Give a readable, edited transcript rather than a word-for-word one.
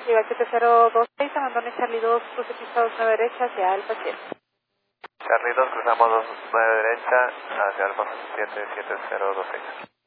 Iba 7026, abandone Charlie 2, cruce pista 29 derecha hacia Alfa 7. Charlie 2, cruzamos 29 derecha hacia Alfa 77026.